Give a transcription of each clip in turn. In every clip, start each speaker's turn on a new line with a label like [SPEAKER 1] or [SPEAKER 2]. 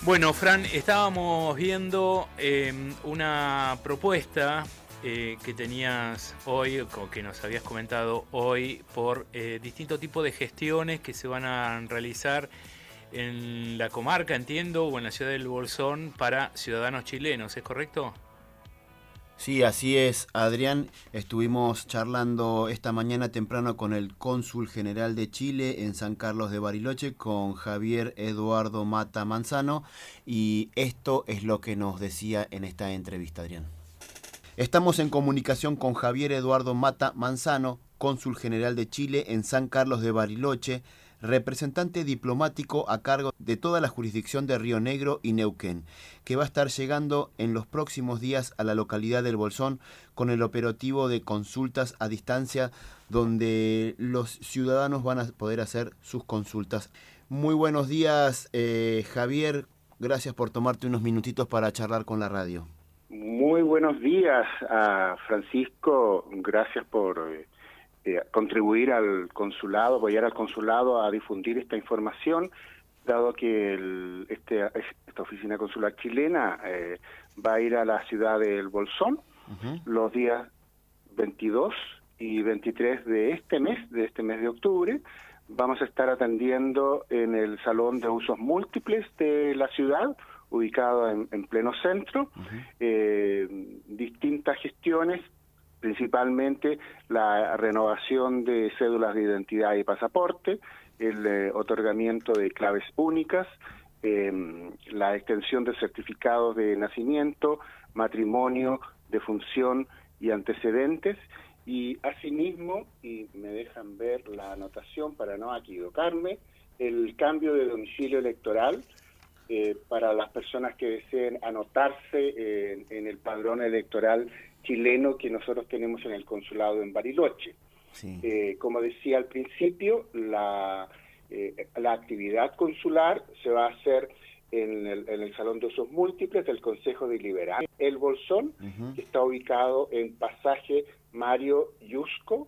[SPEAKER 1] Bueno, Fran, estábamos viendo una propuesta que tenías hoy, o que nos habías comentado hoy, por distintos tipos de gestiones que se van a realizar en la comarca, entiendo, o en la ciudad del Bolsón para ciudadanos chilenos, ¿es correcto?
[SPEAKER 2] Sí, así es, Adrián. Estuvimos charlando esta mañana temprano con el cónsul general de Chile en San Carlos de Bariloche, con Javier Eduardo Mata Manzano, y esto es lo que nos decía en esta entrevista, Adrián. Estamos en comunicación con Javier Eduardo Mata Manzano, cónsul general de Chile en San Carlos de Bariloche, representante diplomático a cargo de toda la jurisdicción de Río Negro y Neuquén, que va a estar llegando en los próximos días a la localidad del Bolsón con el operativo de consultas a distancia, donde los ciudadanos van a poder hacer sus consultas. Muy buenos días, Javier. Gracias por tomarte unos minutitos para charlar con la radio.
[SPEAKER 3] Muy buenos días a Francisco, gracias por contribuir al consulado, apoyar al consulado a difundir esta información, dado que esta oficina consular chilena va a ir a la ciudad del Bolsón los días 22 y 23 de este mes de octubre. Vamos a estar atendiendo en el Salón de Usos Múltiples de la ciudad, ubicado en pleno centro, distintas gestiones, principalmente la renovación de cédulas de identidad y pasaporte, el otorgamiento de claves únicas, la extensión de certificados de nacimiento, matrimonio, defunción y antecedentes, y asimismo, y me dejan ver la anotación para no equivocarme, el cambio de domicilio electoral, para las personas que deseen anotarse en el padrón electoral chileno que nosotros tenemos en el consulado en Bariloche. Sí. Como decía al principio, la actividad consular se va a hacer en el Salón de Usos Múltiples del Consejo Deliberante El Bolsón, que está ubicado en Pasaje Mario Yusco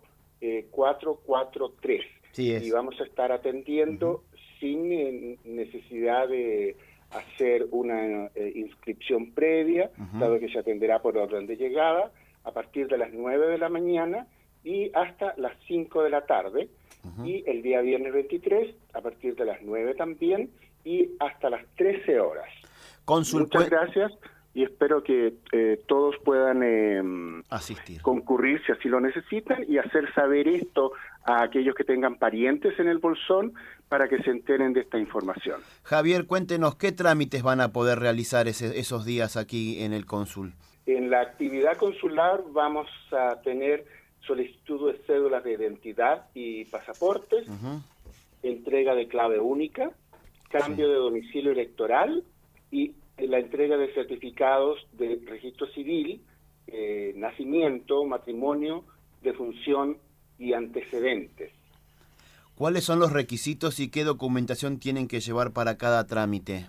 [SPEAKER 3] 443. Sí, y vamos a estar atendiendo sin necesidad de hacer una inscripción previa, dado que se atenderá por orden de llegada, a partir de las 9 de la mañana y hasta las 5 de la tarde, y el día viernes 23, a partir de las 9 también, y hasta las 13 horas. Muchas gracias, y espero que todos puedan asistir, concurrir si así lo necesitan, y hacer saber esto a aquellos que tengan parientes en el Bolsón para que se enteren de esta información.
[SPEAKER 2] Javier, cuéntenos qué trámites van a poder realizar esos días aquí en el cónsul.
[SPEAKER 3] En la actividad consular vamos a tener solicitud de cédulas de identidad y pasaportes, entrega de clave única, cambio de domicilio electoral y la entrega de certificados de registro civil, nacimiento, matrimonio, defunción y antecedentes.
[SPEAKER 2] ¿Cuáles son los requisitos y qué documentación tienen que llevar para cada trámite?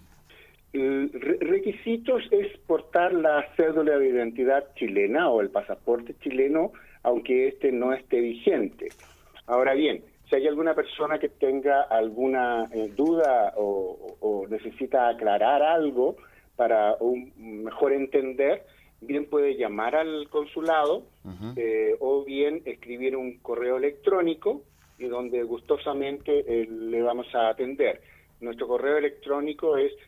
[SPEAKER 3] Requisitos es portar la cédula de identidad chilena o el pasaporte chileno, aunque este no esté vigente. Ahora bien, si hay alguna persona que tenga alguna duda o necesita aclarar algo para un mejor entender, bien puede llamar al consulado o bien escribir un correo electrónico y donde gustosamente le vamos a atender. Nuestro correo electrónico es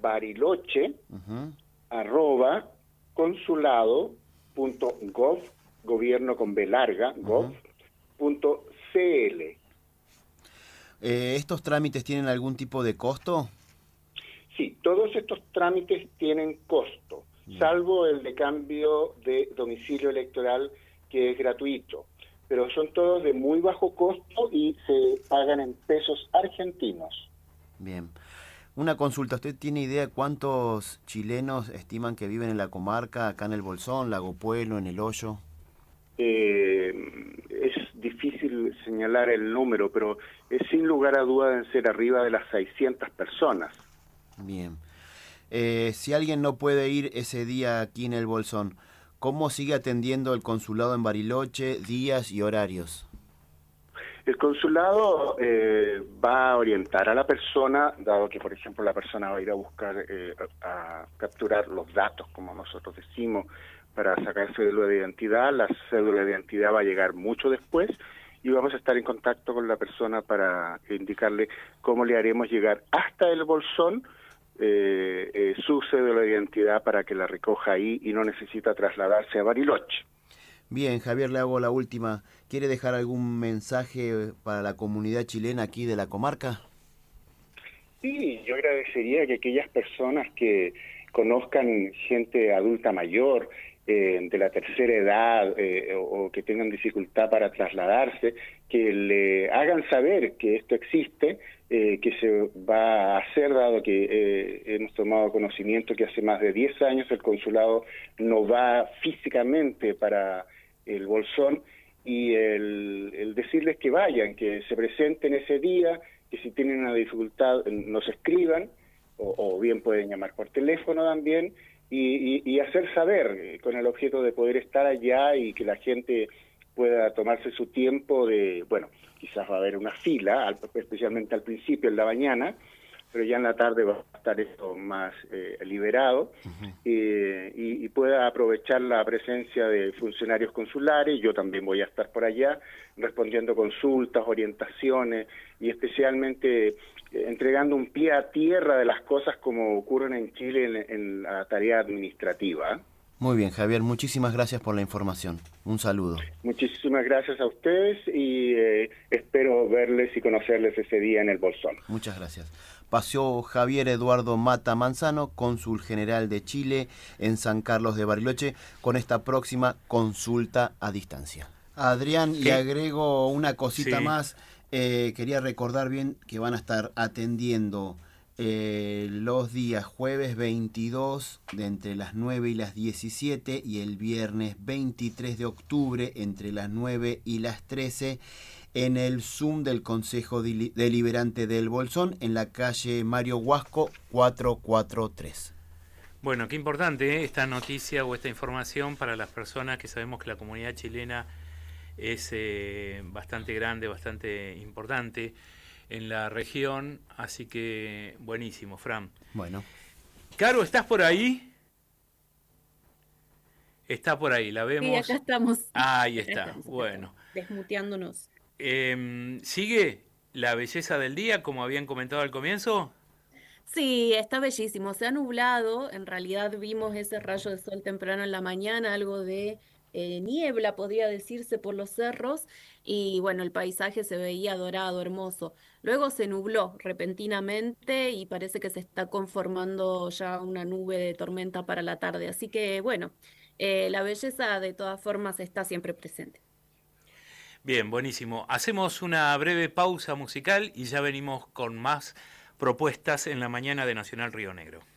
[SPEAKER 3] bariloche@consulado.gov, gobierno con B larga, gov.cl.
[SPEAKER 2] ¿Estos trámites tienen algún tipo de costo?
[SPEAKER 3] Sí, todos estos trámites tienen costo, salvo el de cambio de domicilio electoral, que es gratuito, pero son todos de muy bajo costo y se pagan en pesos argentinos.
[SPEAKER 2] Bien. Una consulta, ¿usted tiene idea cuántos chilenos estiman que viven en la comarca, acá en el Bolsón, Lago Puelo, en El Hoyo?
[SPEAKER 3] Es difícil señalar el número, pero sin lugar a duda deben ser arriba de las 600 personas.
[SPEAKER 2] Bien. Si alguien no puede ir ese día aquí en el Bolsón, ¿cómo sigue atendiendo el consulado en Bariloche, días y horarios?
[SPEAKER 3] El consulado va a orientar a la persona, dado que, por ejemplo, la persona va a ir a buscar, a capturar los datos, como nosotros decimos, para sacar cédula de identidad. La cédula de identidad va a llegar mucho después y vamos a estar en contacto con la persona para indicarle cómo le haremos llegar hasta el bolsón su cédula de identidad para que la recoja ahí y no necesita trasladarse a Bariloche.
[SPEAKER 2] Bien, Javier, le hago la última. ¿Quiere dejar algún mensaje para la comunidad chilena aquí de la comarca?
[SPEAKER 3] Sí, yo agradecería que aquellas personas que conozcan gente adulta mayor, de la tercera edad, o que tengan dificultad para trasladarse, que le hagan saber que esto existe, que se va a hacer, dado que hemos tomado conocimiento que hace más de 10 años el consulado no va físicamente para el Bolsón, y el decirles que vayan, que se presenten ese día, que si tienen una dificultad nos escriban, o bien pueden llamar por teléfono también, y hacer saber, con el objeto de poder estar allá y que la gente pueda tomarse su tiempo de, bueno, quizás va a haber una fila, especialmente al principio, en la mañana, pero ya en la tarde va a estar esto más liberado, y pueda aprovechar la presencia de funcionarios consulares. Yo también voy a estar por allá respondiendo consultas, orientaciones y especialmente entregando un pie a tierra de las cosas como ocurren en Chile en la tarea administrativa.
[SPEAKER 2] Muy bien, Javier, muchísimas gracias por la información. Un saludo.
[SPEAKER 3] Muchísimas gracias a ustedes y espero verles y conocerles ese día en el Bolsón.
[SPEAKER 2] Muchas gracias. Pasó Javier Eduardo Mata Manzano, cónsul general de Chile en San Carlos de Bariloche, con esta próxima consulta a distancia. Adrián, le agrego una cosita más. Quería recordar bien que van a estar atendiendo los días jueves 22 de entre las 9 y las 17 y el viernes 23 de octubre entre las 9 y las 13 en el Zoom del Consejo Deliberante del Bolsón en la calle Mario Huasco 443.
[SPEAKER 1] Bueno, qué importante esta noticia o esta información para las personas que sabemos que la comunidad chilena es bastante grande, bastante importante en la región, así que buenísimo, Fran.
[SPEAKER 2] Bueno.
[SPEAKER 1] Caro, ¿estás por ahí? Está por ahí, la vemos.
[SPEAKER 4] Sí, acá estamos.
[SPEAKER 1] Ahí está, bueno.
[SPEAKER 4] Desmuteándonos.
[SPEAKER 1] ¿Sigue la belleza del día, como habían comentado al comienzo?
[SPEAKER 4] Sí, está bellísimo. Se ha nublado. En realidad vimos ese rayo de sol temprano en la mañana, algo de niebla, podría decirse, por los cerros. Y bueno, el paisaje se veía dorado, hermoso. Luego se nubló repentinamente y parece que se está conformando ya una nube de tormenta para la tarde. Así que bueno, la belleza de todas formas está siempre presente.
[SPEAKER 1] Bien, buenísimo. Hacemos una breve pausa musical y ya venimos con más propuestas en la mañana de Nacional Río Negro.